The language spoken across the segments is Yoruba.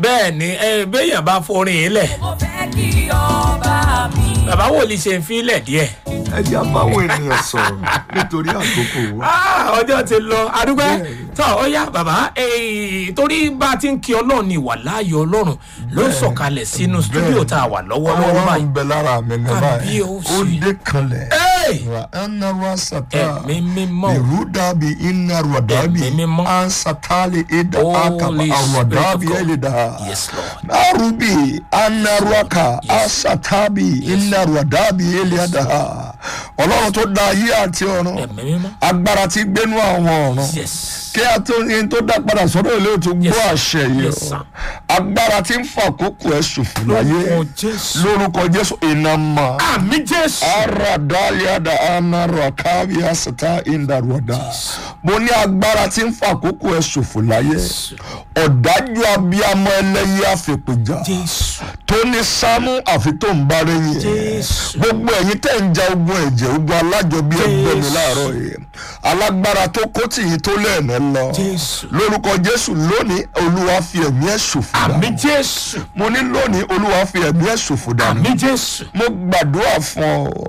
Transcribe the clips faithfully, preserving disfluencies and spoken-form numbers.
bẹ́ẹ̀ ni ẹ béèyàn bá forin yìí lẹ̀. mo fẹ́ kí ọba mi. bàbá wòlíì ṣe ń filẹ̀ díẹ̀. ẹ jẹ́ àbáwọ̀ ènìyàn sọ̀rọ̀ nítorí àkókò wa. ọjọ́ ti lọ adúgbò tó ó yá bàbá torí bá a ti ń kí ọlọ́run ní ìwà láàyè ọlọ́run ló ń sọ̀kalẹ̀ sínú stúdíò tá a wà lọ́wọ́lọ́wọ́ ọlọ́run báyìí. ń bẹ lára mi ní báyìí ó dé kanlẹ̀. ra ẹnna wa sata ẹ̀mí mímọ́ ìrúdàbí iná rọ̀dàbí Ẹ̀mí mímọ́. ansatali ìdá àkàbà Holy àrọ̀dàbí Spirit of God. ẹ̀lẹ́dà. Yes, Lord. Narubi anarwaka asatabi iná rọ̀dàbí ẹ̀lẹ́dà. ọlọ́run tó dá ayé àti ọ̀run ẹ̀mí mímọ́. agbára ti gbénú àwọn ọ̀run Yes. kí a tó yín tó dá padà sọ́dọ̀ ilé tó gbọ́ Yes. àṣẹ yìí Yes, o sir. agbára tí ń fa àkókò ẹ̀ ṣòfò láyé Lórúkọ Jésù. lórúkọ Jésù iná mọ́ àmì Jésù. ara daliada anarọ kábí asata indarwada mo ní agbára tí ń fa àkókò ẹ̀ ṣòfò láyé ọ̀dájú abiyamọ ẹlẹ́yẹ àfẹ̀pẹ̀já Jésù. tó ní sámú àfi tó ń bá rẹ̀ yẹn Jésù. gbogbo ẹ̀yin tẹ́ ń ja ogun ẹ̀jẹ̀ ogun alájọbí ẹgbẹ́ mi Jésù. láàárọ̀ yìí alágbára tó kó tì yín tó lẹ́ẹ̀mẹ́ lọ Jésù. lórúkọ Jésù lónìí olúwa fi ẹ̀mí ẹ̀ ṣòfò àmì dànù Jésù. mo ní lónìí olúwa fi ẹ̀mí ẹ̀ ṣòfò dànù àmì Jésù. mo gbàdúrà fún ọ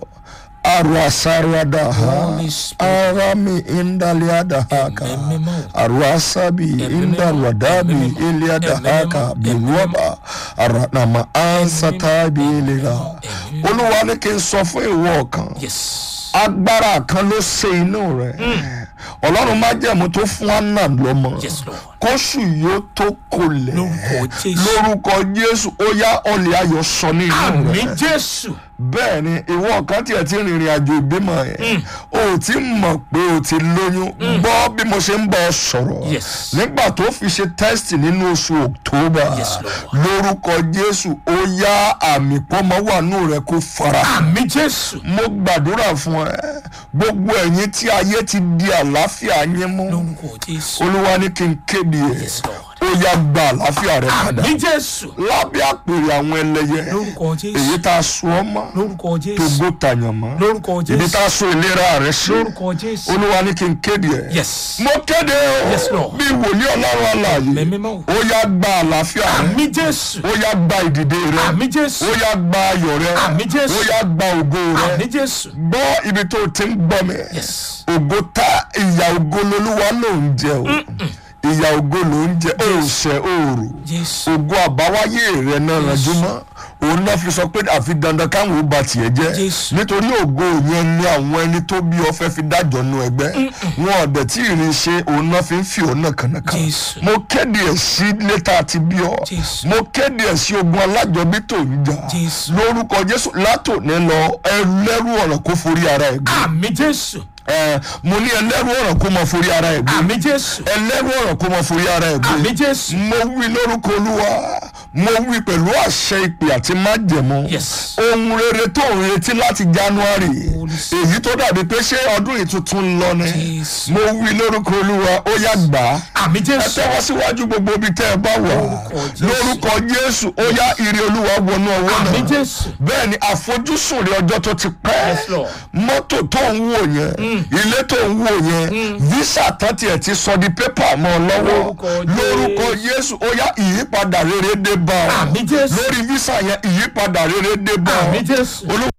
arasarada ha Holy Spirit. arami indaliada haka Ẹ̀mí mímọ́. aruasabi mímọ́. indalwadabi Ẹ̀mí mímọ́. iliada Ẹ̀mí mímọ́. haka Ẹ̀mí biluaba aranama ansatabi ilera Ẹ̀mí mímọ́. olúwa ní kí n sọ fún ìwọ kan Yes. agbára kan ló ṣe inú rẹ ọlọ́run má jẹ̀mú tó fún anna lọ́mọ Yes, Lord. kóṣù yóò tó kolẹ̀ Lórúkọ Jésù. lórúkọ Jésù ó yá ọ̀lẹ̀ ayọ̀ sọ ní inú àmì rẹ Jésù. bẹ́ẹ̀ ni ìwọ kan tiẹ̀ ti rìnrìn àjò ìbímọ yẹn o ò ti mọ̀ pé o ti lóyún gbọ́ bí mo ṣe ń bọ̀ ọ́ sọ̀rọ̀ Yes. nígbà tó fi ṣe tẹ́sítì nínú oṣù October Yes, Lord. lórúkọ Jésù ó yá àmì pọ́nmọ́ wà nù rẹ kó fara àmì Jésù. mo gbàdúrà fún ẹ gbogbo ẹ̀yin tí ayé ti di àlàáfíà yín mú lórúkọ Jésù. olúwa ní kí n kéde ẹ Yes, Lord. ó yá gba àlàáfíà rẹ padà àmì Jésù. lábẹ́ àpèrè àwọn ẹlẹ́yẹ lórúkọ Jésù. èyí tá a sún ọ mọ́ lórúkọ Jésù. togo tàyàn mọ́ lórúkọ ibi Jésù. tá a sún ìlera rẹ sí lórúkọ Jésù. olúwa ní kí n kéde ẹ Yes. mo kéde Yes, o Lord. bí wòlíì ọlọ́run àlàyé Ẹ̀mí mímọ́. ó yá gba àlàáfíà rẹ àmì Jésù. ó yá gba ìdìde rẹ àmì Jésù. ó yá gba ayọ̀ rẹ Àmín Jésù. ó yá gba ògo rẹ àmì Jésù. gbọ́ ibi tó o ti ń gbọ́ mi Yes. ògo tá ìyà ògo lolúwa ló ń jẹ o ìyà ògo ló ń jẹ ó ṣe òòrò Jésù. ògo àbáwáyé rẹ náà ranjú mọ́ òun náà fi sọ pé àfi dandan káwọn ò bá tiẹ̀ jẹ́ Jésù. nítorí ògo yẹn ni àwọn ẹni tó bí ọ fẹ́ fi dájọ́ nu ẹgbẹ́ wọn ọ̀dẹ̀ tí ìrìn ṣe òun náà fi ń fi òun náà kànákàn Jésù. mo kéde ẹ̀ sí létà àti bí ọ Jésù. mo kéde ẹ̀ sí ogun alájọbí tó ń jà Jésù. lórúkọ Jésù látòní lọ ẹrù lẹ́rù ọ̀rọ̀ kó forí ara ẹ̀ gbé àmì Jésù. ẹ mo ní ẹlẹ́rù ọ̀rọ̀ kó mọ forí ara ẹ̀ gbé àmì Jésù. ẹlẹ́rù ọ̀rọ̀ kó mọ forí ara ẹ̀ gbé àmì Jésù. mo wí lórúkọ Olúwa mo wí pẹ̀lú àṣẹ ìpè àti májẹ̀mú Yes. ohun rere tó ń retí láti January Holy Spirit. èyí tó dàbí pé ṣé ọdún yìí tuntun ń lọ ni Jésù. mo wí lórúkọ Olúwa ó yá gbà á àmì ẹ Jésù. tẹ́wọ́ síwájú gbogbo ibi tẹ́ ẹ bá wà Lórúkọ Jésù. lórúkọ Jésù ó yá ire Olúwa wọnú ọwọ́ àmì náà Jésù. bẹ́ẹ̀ ni àfojúsùn rẹ ọjọ́ tó ti pẹ́ Yes, Lord. mọ́tò tó ń wò yẹn ilé tó ń wò yẹn visa tán tiẹ̀ ti sọ di pépà mọ́ ọ lọ́wọ́ Lórúkọ Jésù. lórúkọ Jésù ó yá ìyípadà rere dé bá ọ àmì Jésù. lórí visa yẹn ìyípadà rere dé bá ọ àmì Jésù. Olú-